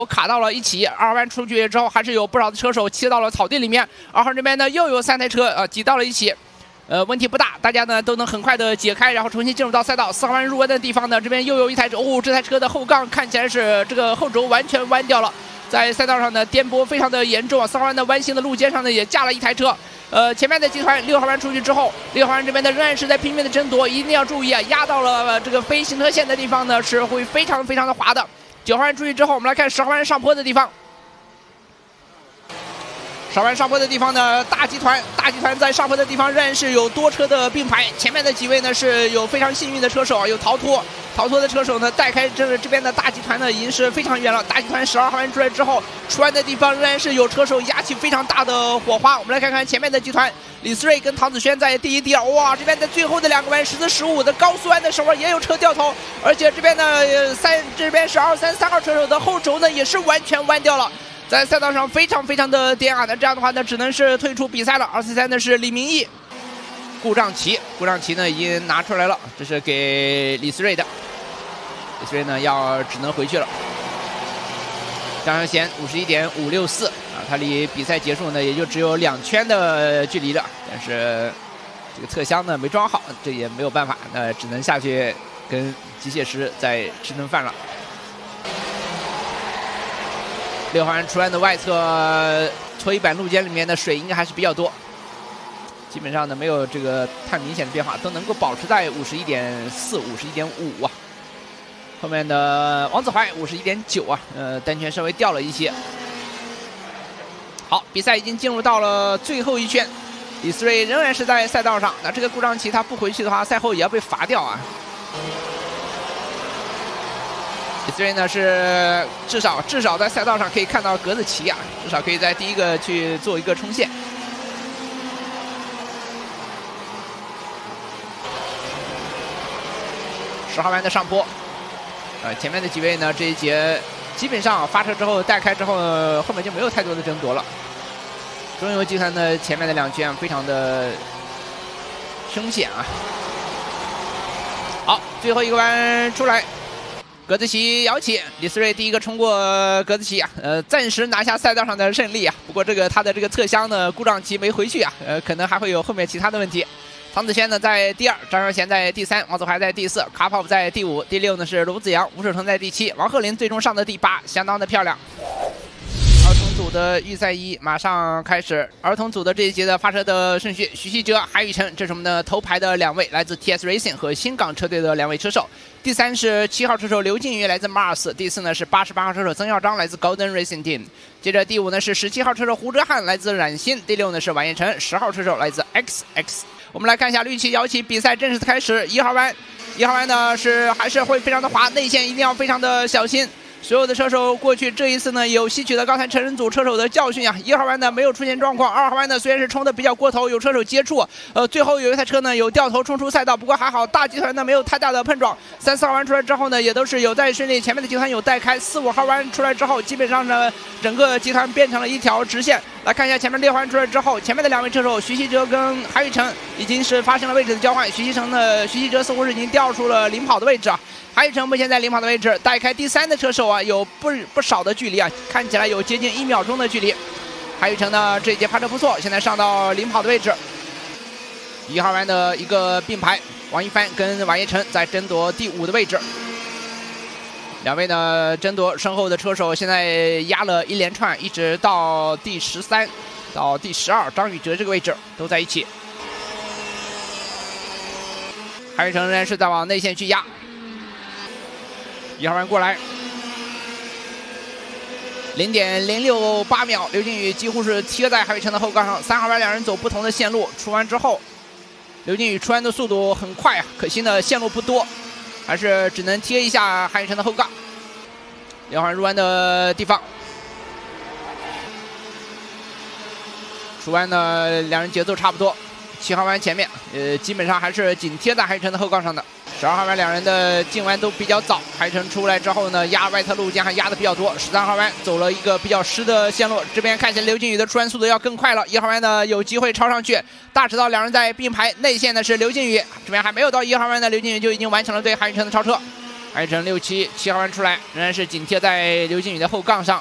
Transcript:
卡到了一起，2号弯出去之后，还是有不少的车手切到了草地里面。2号这边呢又有3台车挤到了一起，问题不大，大家呢都能很快的解开，然后重新进入到赛道。4号弯入弯的地方呢，这边又有一台车，这台车的后杠看起来是这个后轴完全弯掉了，在赛道上呢颠簸非常的严重啊。4号弯的弯形的路肩上呢也架了一台车。前面的集团6号弯出去之后，6号弯这边的仍然是在拼命的争夺，一定要注意啊，压到了这个非行车线的地方呢是会非常的滑的。9号弯出去之后，我们来看10号弯上坡的地方。10号弯上坡的地方呢，大集团在上坡的地方仍然是有多车的并排，前面的几位呢是有非常幸运的车手，有逃脱的车手呢带开这边的大集团呢已经是非常远了。大集团12号弯出来之后，出弯的地方仍然是有车手压起非常大的火花。我们来看看前面的集团，李思睿跟唐子轩在第1、第2，哇，这边在最后的2个弯14、15的高速弯的时候也有车掉头，而且这边呢这边是2、3、3号车手的后轴呢也是完全弯掉了。在赛道上非常的颠啊，那这样的话呢，只能是退出比赛了。243呢是李明义，故障旗呢已经拿出来了，这是给李思睿的。李思睿呢只能回去了。张小贤51.564啊，他离比赛结束呢也就只有2圈的距离了，但是这个侧箱呢没装好，这也没有办法，那只能下去跟机械师再吃顿饭了。6号弯出弯的外侧搓衣板路肩里面的水应该还是比较多，基本上呢没有这个太明显的变化，都能够保持在51.4、51.5啊。后面的王子怀51.9啊，单圈稍微掉了一些。好，比赛已经进入到了最后1圈，李思睿仍然是在赛道上，那这个故障旗他不回去的话，赛后也要被罚掉啊。李思睿呢是至少在赛道上可以看到格子旗啊，至少可以在第一个去做一个冲线。10号弯的上坡，前面的几位呢这一节基本上发车之后带开之后，后面就没有太多的争夺了。中游集团的前面的2圈非常的凶险啊。好，最后一个弯出来。格子旗摇起，李思睿第一个冲过格子旗啊，暂时拿下赛道上的胜利啊。不过他的这个侧箱呢故障旗没回去啊，可能还会有后面其他的问题。唐子轩呢在第2，张小贤在第3，王子怀在第4，卡普在第5，第6呢是卢子阳，吴守成在第7，王鹤林最终上的第8，相当的漂亮。儿童组的预赛1马上开始，儿童组的这一节的发车的顺序：徐希哲、韩宇辰，这是我们的头牌的2位，来自 TS Racing 和新港车队的2位车手。第3是7号车手刘靖宇，来自 Mars。第4呢是88号车手曾耀章，来自 Golden Racing Team。接着第5呢是17号车手胡哲瀚，来自冉新。第6呢是王彦辰，10号车手来自 XX。我们来看一下绿旗摇起，比赛正式开始。1号弯呢还是会非常的滑，内线一定要非常的小心。所有的车手过去这一次呢，有吸取了刚才成人组车手的教训啊。1号弯呢没有出现状况，2号弯呢虽然是冲的比较过头，有车手接触，最后有一台车呢有掉头冲出赛道，不过还好大集团呢没有太大的碰撞。3、4号弯出来之后呢，也都是有在顺利，前面的集团有带开。4、5号弯出来之后，基本上呢整个集团变成了一条直线。来看一下前面6号弯出来之后，前面的2位车手徐希哲跟韩宇辰已经是发生了位置的交换，徐希哲似乎是已经掉出了领跑的位置啊。韩宇辰目前在领跑的位置，带开第3的车手啊，有不少的距离啊，看起来有接近1秒钟的距离。韩宇辰呢这一节发车不错，现在上到领跑的位置。1号弯的一个并排，王一帆跟王彦辰在争夺第5的位置。2位呢争夺身后的车手，现在压了一连串，一直到第13到第12，张宇哲这个位置都在一起。韩宇辰仍然是在往内线去压。1号弯过来，0.068秒，刘靖宇几乎是贴在韩宇辰的后杠上。3号弯2人走不同的线路，出弯之后，刘靖宇出弯的速度很快啊，可惜呢线路不多，还是只能贴一下韩宇辰的后杠。2号弯入弯的地方，出弯呢2人节奏差不多。7号弯前面，基本上还是紧贴在韩宇辰的后杠上的。12号弯2人的进弯都比较早，韩宇辰出来之后呢，压外侧路肩还压的比较多。13号弯走了一个比较湿的线路，这边看起来刘靖宇的出弯速度要更快了。1号弯呢有机会超上去，大直道2人在并排，内线呢是刘靖宇，这边还没有到1号弯的刘靖宇就已经完成了对韩宇辰的超车。 2乘67，7号弯出来，仍然是紧贴在刘靖宇的后杠上。